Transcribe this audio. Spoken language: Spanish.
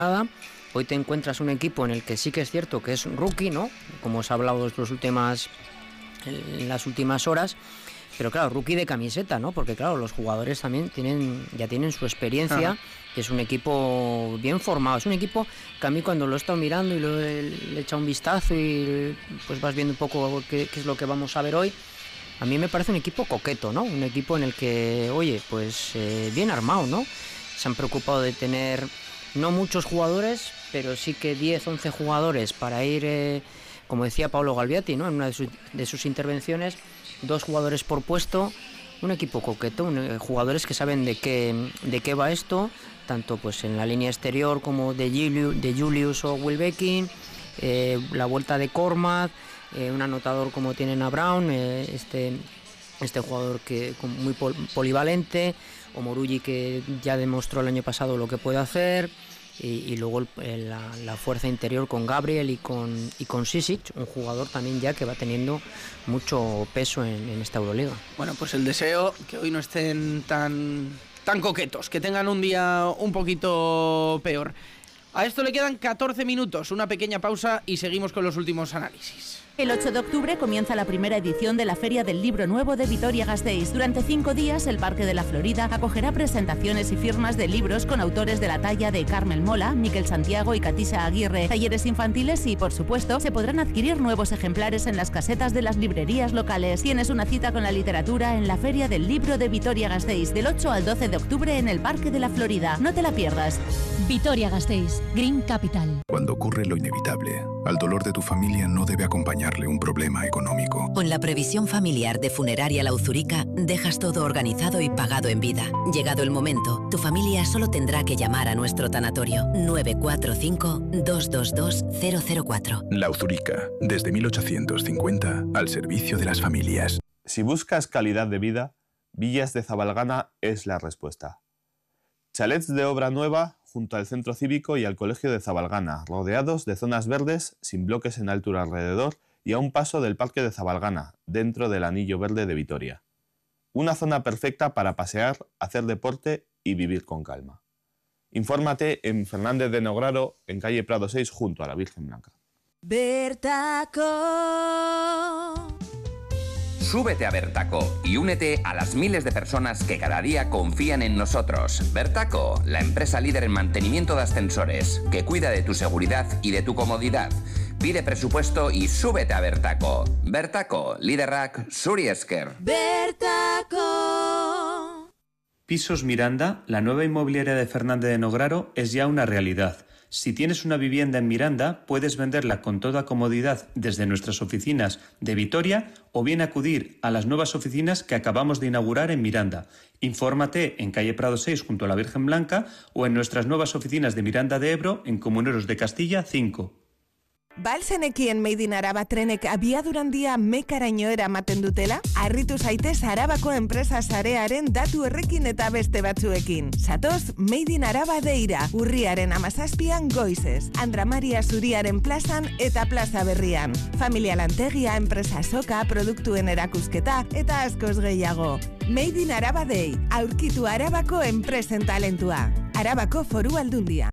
Hoy te encuentras un equipo en el que sí que es cierto que es rookie, ¿no? Como os he hablado en las últimas horas, pero claro, rookie de camiseta, ¿no? Porque claro, los jugadores también ya tienen su experiencia, que es un equipo bien formado, es un equipo que a mí cuando lo he estado mirando y le he echado un vistazo y pues vas viendo un poco qué es lo que vamos a ver hoy, a mí me parece un equipo coqueto, ¿no? Un equipo en el que, oye, pues bien armado, ¿no? Se han preocupado de tener no muchos jugadores, pero sí que 10, 11 jugadores para ir, como decía Paolo Galviati, ¿no? En una de sus intervenciones, 2 jugadores por puesto, un equipo coqueto, jugadores que saben de qué va esto, tanto pues en la línea exterior como de Julius o Wilbekin, la vuelta de Cormac, un anotador como tienen a Brown, este jugador que muy polivalente, o Morugi, que ya demostró el año pasado lo que puede hacer, y luego la fuerza interior con Gabriel y con Sisic, un jugador también ya que va teniendo mucho peso en esta Euroliga. Bueno, pues el deseo que hoy no estén tan coquetos, que tengan un día un poquito peor. A esto le quedan 14 minutos, una pequeña pausa y seguimos con los últimos análisis. El 8 de octubre comienza la primera edición de la Feria del Libro Nuevo de Vitoria-Gasteiz. Durante 5 días, el Parque de la Florida acogerá presentaciones y firmas de libros con autores de la talla de Carmel Mola, Miquel Santiago y Katisa Aguirre, talleres infantiles y, por supuesto, se podrán adquirir nuevos ejemplares en las casetas de las librerías locales. Tienes una cita con la literatura en la Feria del Libro de Vitoria-Gasteiz, del 8 al 12 de octubre en el Parque de la Florida. No te la pierdas. Vitoria-Gasteiz, Green Capital. Cuando ocurre lo inevitable, al dolor de tu familia no debe acompañarle un problema económico. Con la previsión familiar de Funeraria La Uzurica, dejas todo organizado y pagado en vida. Llegado el momento, tu familia solo tendrá que llamar a nuestro tanatorio 945-222-004. La Uzurica, desde 1850, al servicio de las familias. Si buscas calidad de vida, Villas de Zabalgana es la respuesta. Chalets de obra nueva junto al centro cívico y al colegio de Zabalgana, rodeados de zonas verdes sin bloques en altura alrededor y a un paso del parque de Zabalgana, dentro del anillo verde de Vitoria. Una zona perfecta para pasear, hacer deporte y vivir con calma. Infórmate en Fernández de Nograro, en calle Prado 6, junto a la Virgen Blanca. Bertaco. Súbete a Bertaco y únete a las miles de personas que cada día confían en nosotros. Bertaco, la empresa líder en mantenimiento de ascensores, que cuida de tu seguridad y de tu comodidad. Pide presupuesto y súbete a Bertaco. Bertaco, Liderrak, Zuri esker. Bertaco. Pisos Miranda, la nueva inmobiliaria de Fernández de Nograro, es ya una realidad. Si tienes una vivienda en Miranda, puedes venderla con toda comodidad desde nuestras oficinas de Vitoria o bien acudir a las nuevas oficinas que acabamos de inaugurar en Miranda. Infórmate en calle Prado 6 junto a la Virgen Blanca o en nuestras nuevas oficinas de Miranda de Ebro en Comuneros de Castilla 5. Balzenekien Made in Araba trenek abiadurandia mekaraino eramaten dutela? Harritu zaitez Arabako enpresa sarearen datu errekin eta beste batzuekin. Zatoz Made in Araba deira, urriaren 17an goizez, Andra Maria Zuriaren plazan eta plaza berrian. Familia lantegia, enpresa soka, produktuen erakusketa eta askoz gehiago. Made in Araba Day, aurkitu Arabako enpresen talentua. Arabako Foru Aldundia.